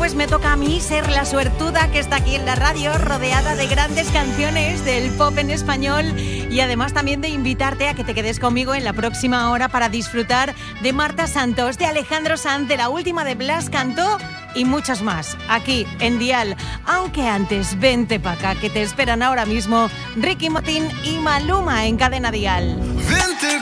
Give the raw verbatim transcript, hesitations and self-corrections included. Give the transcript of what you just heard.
pues me toca a mí ser la suertuda que está aquí en la radio, rodeada de grandes canciones del pop en español, y además también de invitarte a que te quedes conmigo en la próxima hora para disfrutar de Marta Santos, de Alejandro Sanz, de la última de Blas Cantó y muchos más, aquí en Dial. Aunque antes, vente pa' acá, que te esperan ahora mismo Ricky Martin y Maluma en Cadena Dial. Vente